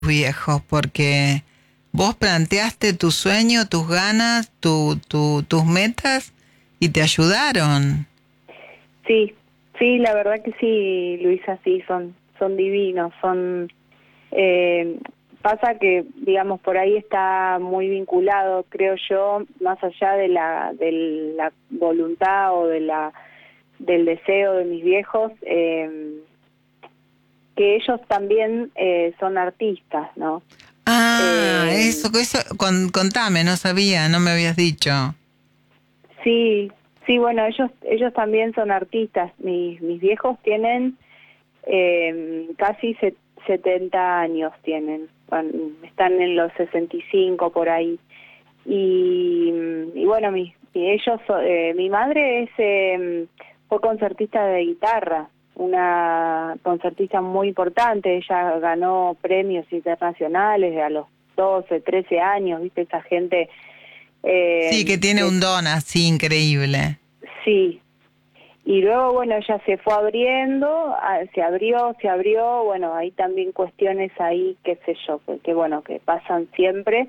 viejos, porque vos planteaste tu sueño, tus ganas, tus metas y te ayudaron. Sí, sí, la verdad que sí, Luisa, sí, son divinos, eh, pasa que, digamos, por ahí está muy vinculado, creo yo, más allá de la voluntad o del deseo de mis viejos, que ellos también son artistas, ¿no? Ah, Eh, eso, contame, no sabía, no me habías dicho. sí, sí, bueno, ellos también son artistas. Mis viejos tienen casi 70 años tienen, están en los 65 por ahí. Y bueno, mi madre fue concertista de guitarra, una concertista muy importante. Ella ganó premios internacionales a los 12, 13 años, ¿viste? Esa gente Sí, que tiene que un don así increíble. sí. Y luego, bueno, ella se fue abriendo, se abrió, bueno, hay también cuestiones ahí, qué sé yo, que bueno, que pasan siempre,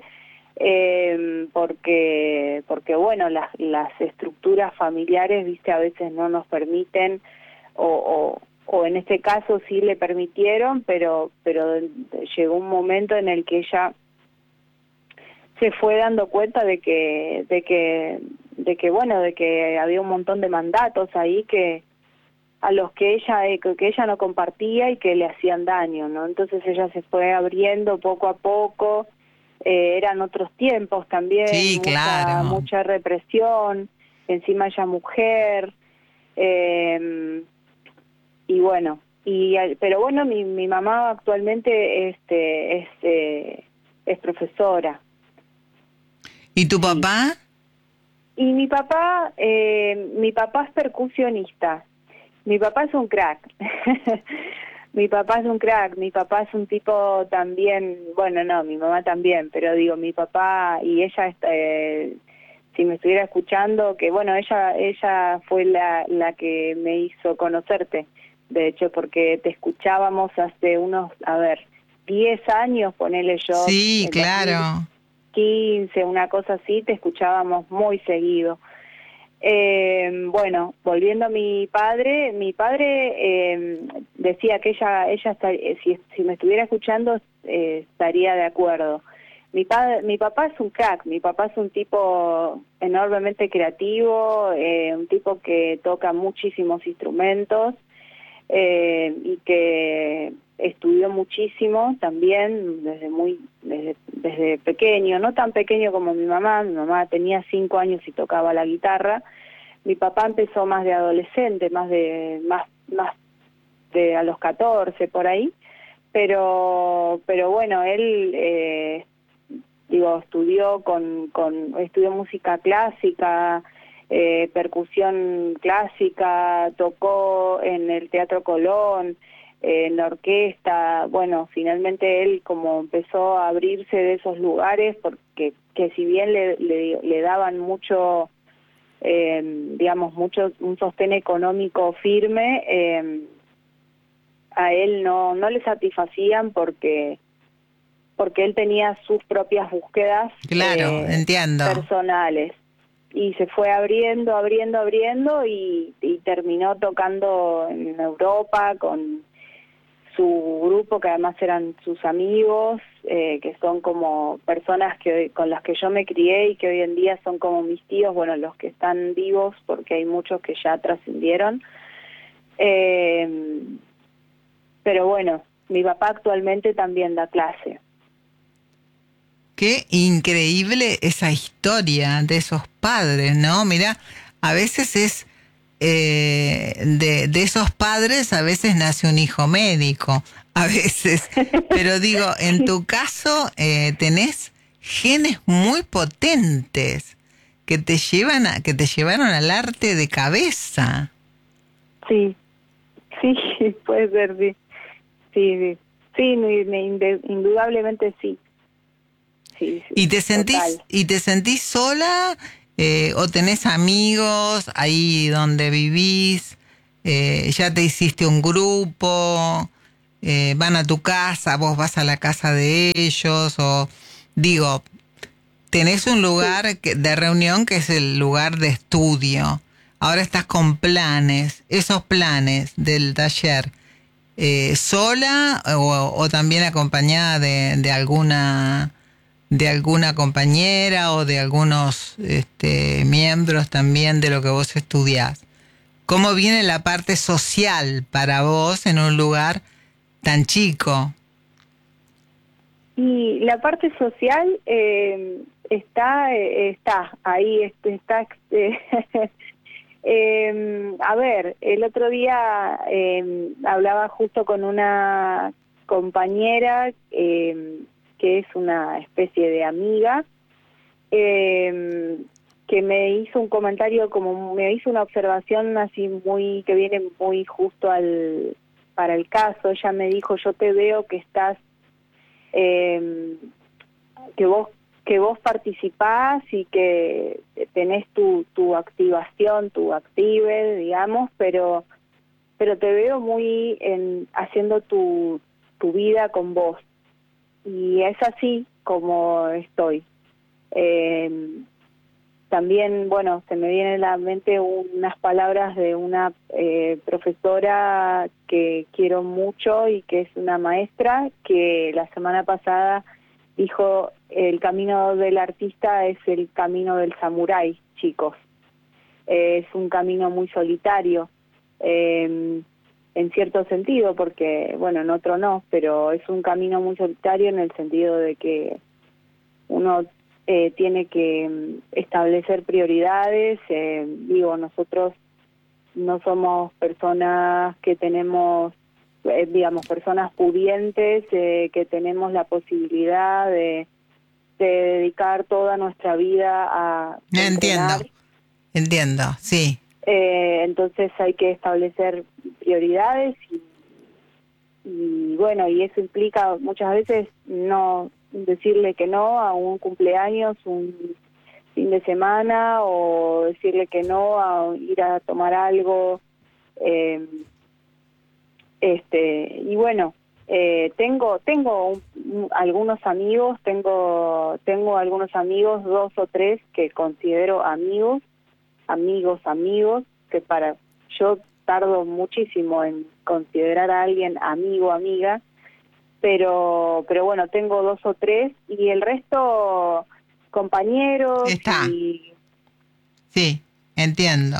porque bueno, las estructuras familiares, viste, a veces no nos permiten, o en este caso sí le permitieron, pero llegó un momento en el que ella se fue dando cuenta de que bueno, de que había un montón de mandatos ahí que a los que ella no compartía y que le hacían daño, ¿no? Entonces ella se fue abriendo poco a poco. Eran otros tiempos también, Sí, claro. mucha represión, encima ella mujer, eh, y bueno, pero bueno, mi mamá actualmente es profesora. ¿Y tu Sí. papá? Y mi papá es percusionista. Mi papá es un crack. Mi papá es un crack. Mi papá es un tipo también, bueno, no, mi mamá también, pero digo, mi papá y ella, si me estuviera escuchando, que bueno, ella fue la que me hizo conocerte, de hecho, porque te escuchábamos hace unos, a ver, 10 años, ponele yo, Sí, en claro. 2015, una cosa así, te escuchábamos muy seguido. Bueno, volviendo a mi padre decía que si me estuviera escuchando, estaría de acuerdo. Mi papá es un crack, mi papá es un tipo enormemente creativo, un tipo que toca muchísimos instrumentos, y que estudió muchísimo también desde pequeño, no tan pequeño como mi mamá tenía 5 años y tocaba la guitarra. Mi papá empezó más de adolescente, más de a los 14 por ahí, pero bueno, él estudió música clásica, percusión clásica, tocó en el Teatro Colón, en la orquesta. Bueno, finalmente él como empezó a abrirse de esos lugares, porque que si bien le daban mucho, digamos, un sostén económico firme, a él no le satisfacían porque él tenía sus propias búsquedas Claro, entiendo. personales, y se fue abriendo y terminó tocando en Europa con su grupo, que además eran sus amigos, que son como personas con las que yo me crié y que hoy en día son como mis tíos, bueno, los que están vivos, porque hay muchos que ya trascendieron. Pero bueno, mi papá actualmente también da clase. Qué increíble esa historia de esos padres, ¿no? Mira, a veces es de esos padres, a veces nace un hijo médico, a veces. Pero digo, en Sí, tu caso tenés genes muy potentes que te llevaron al arte de cabeza. sí, sí, puede ser, sí, sí, sí, sí, indudablemente sí, sí, sí, total. Y te sentís sola o tenés amigos ahí donde vivís? ¿Ya te hiciste un grupo? van a tu casa, vos vas a la casa de ellos, o digo, tenés un lugar de reunión que es el lugar de estudio. Ahora estás con planes, esos planes del taller, sola o también acompañada de alguna compañera o de algunos miembros también de lo que vos estudiás. ¿Cómo viene la parte social para vos en un lugar tan chico? Y la parte social está ahí, está. A ver, el otro día hablaba justo con una compañera que es una especie de amiga, que me hizo un comentario, como me hizo una observación así muy, que viene muy justo para el caso. Ella me dijo: yo te veo que estás, que vos participás y que tenés tu activación, tu active, digamos, pero te veo muy haciendo tu vida con vos. Y es así como estoy. También, bueno, se me viene a la mente unas palabras de una profesora que quiero mucho y que es una maestra, que la semana pasada dijo: el camino del artista es el camino del samurái, chicos. Es un camino muy solitario, en cierto sentido, porque, bueno, en otro no, pero es un camino muy solitario en el sentido de que uno tiene que establecer prioridades. Digo, nosotros no somos personas que tenemos, digamos, personas pudientes, que tenemos la posibilidad de dedicar toda nuestra vida a entrenar. Entiendo, sí. Entonces hay que establecer prioridades y bueno, y eso implica muchas veces no decirle que no a un cumpleaños, un fin de semana, o decirle que no a ir a tomar algo. Y bueno, tengo algunos amigos, tengo algunos amigos, 2 o 3 que considero amigos, que yo tardo muchísimo en considerar a alguien amigo, amiga, pero bueno, tengo 2 o 3 y el resto compañeros. Está. Sí, entiendo.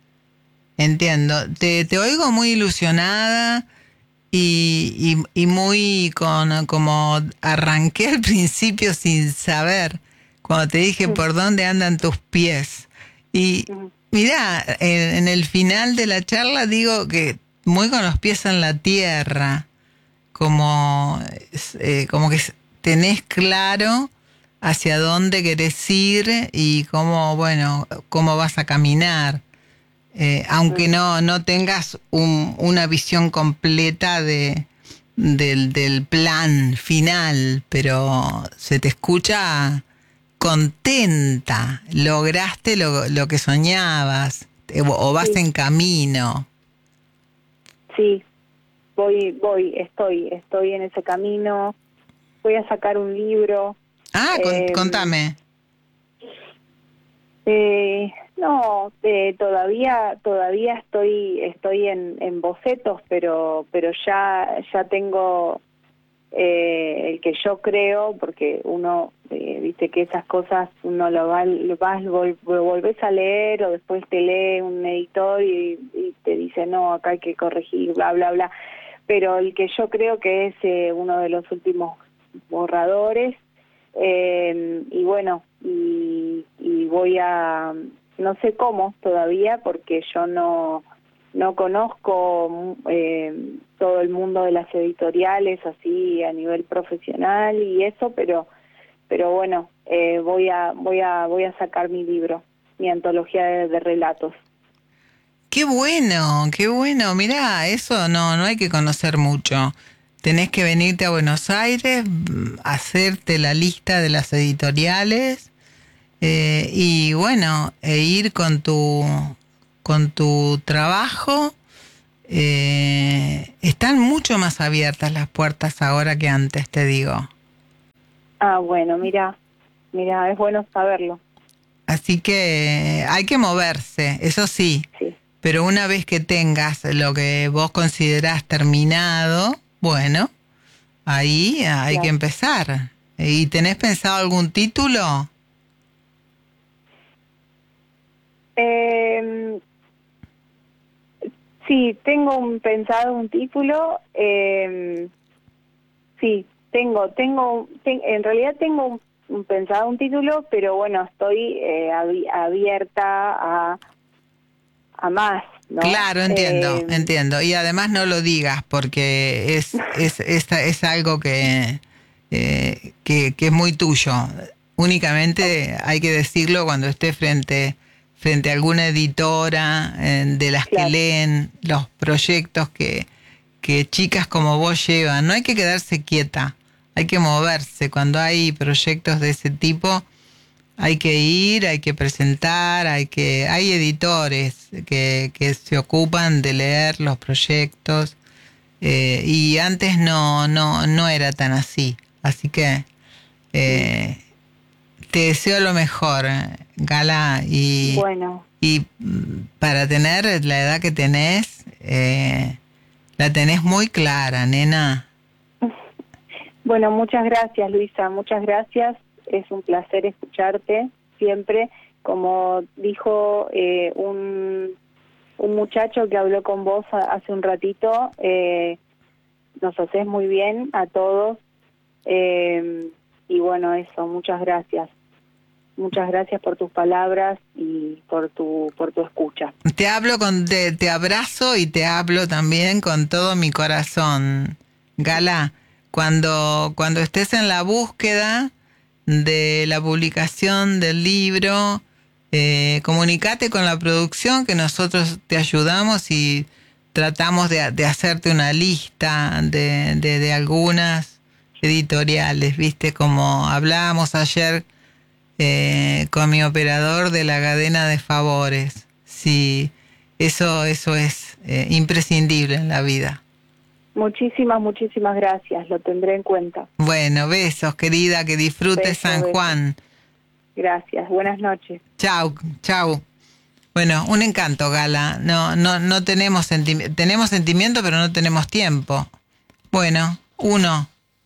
Te oigo muy ilusionada y muy como arranqué al principio sin saber, cuando te dije por dónde andan tus pies. Y mirá, en el final de la charla digo que muy con los pies en la tierra, como que tenés claro hacia dónde querés ir y cómo vas a caminar. Aunque no tengas una visión completa del plan final, pero se te escucha contenta, lograste lo que soñabas, o vas en camino. Sí, estoy en ese camino. Voy a sacar un libro. Contame. No, todavía estoy en bocetos, pero ya tengo el que yo creo, porque uno viste que esas cosas uno lo volvés a leer, o después te lee un editor y te dice: no, acá hay que corregir, bla bla bla. Pero el que yo creo que es uno de los últimos borradores, y bueno, y voy a, no sé cómo todavía, porque yo no conozco todo el mundo de las editoriales así a nivel profesional y eso, pero bueno, voy a sacar mi libro, mi antología de relatos. Qué bueno. Mirá, eso no hay que conocer mucho. Tenés que venirte a Buenos Aires, hacerte la lista de las editoriales, y bueno, ir con tu trabajo, están mucho más abiertas las puertas ahora que antes, te digo. Ah, bueno, mira, es bueno saberlo. Así que hay que moverse, eso sí. Sí. Pero una vez que tengas lo que vos considerás terminado, bueno, ahí hay que empezar. ¿Y tenés pensado algún título? Sí, tengo pensado un título. Sí, en realidad tengo pensado un título, pero bueno, estoy abierta a más, ¿no? Claro, entiendo. Y además no lo digas porque es algo que es muy tuyo. Únicamente hay que decirlo cuando esté frente a alguna editora de las que leen los proyectos que chicas como vos llevan. No hay que quedarse quieta, hay que moverse. Cuando hay proyectos de ese tipo, hay que ir, hay que presentar, hay editores que se ocupan de leer los proyectos, y antes no era tan así. Así que te deseo lo mejor, Gala, y para tener la edad que tenés, la tenés muy clara, nena. Bueno, muchas gracias, Luisa, muchas gracias. Es un placer escucharte siempre. Como dijo un muchacho que habló con vos hace un ratito, nos haces muy bien a todos. Y bueno, eso, muchas gracias. Muchas gracias por tus palabras y por tu escucha. Te abrazo y te hablo también con todo mi corazón. Gala, cuando estés en la búsqueda de la publicación del libro, comunicate con la producción, que nosotros te ayudamos y tratamos de hacerte una lista de algunas editoriales, ¿viste? Como hablábamos ayer con mi operador de la cadena de favores. Sí, eso es imprescindible en la vida. Muchísimas gracias, lo tendré en cuenta. Bueno, besos, querida, que disfrutes San Juan. Gracias, buenas noches. Chau. Bueno, un encanto, Gala. No tenemos tenemos sentimiento, pero no tenemos tiempo. Bueno, uno.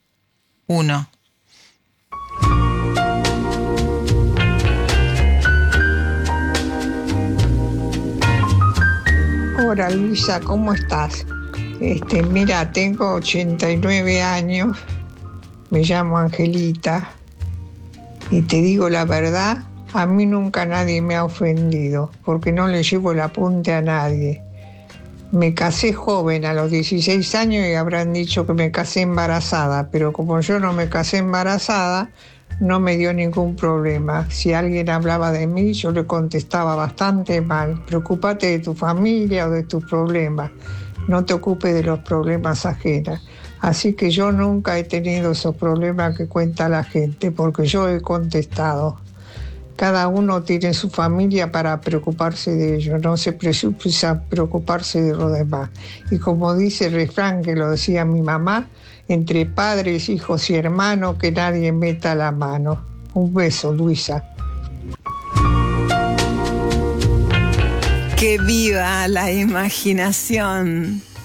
Hola Luisa, ¿cómo estás? Mira, tengo 89 años, me llamo Angelita y te digo la verdad, a mí nunca nadie me ha ofendido porque no le llevo el apunte a nadie. Me casé joven, a los 16 años, y habrán dicho que me casé embarazada, pero como yo no me casé embarazada, no me dio ningún problema. Si alguien hablaba de mí, yo le contestaba bastante mal. Preocúpate de tu familia o de tus problemas. No te ocupes de los problemas ajenos. Así que yo nunca he tenido esos problemas que cuenta la gente, porque yo he contestado. Cada uno tiene su familia para preocuparse de ellos, no se precisa preocuparse de los demás. Y como dice el refrán, que lo decía mi mamá, entre padres, hijos y hermanos, que nadie meta la mano. Un beso, Luisa. Que viva la imaginación.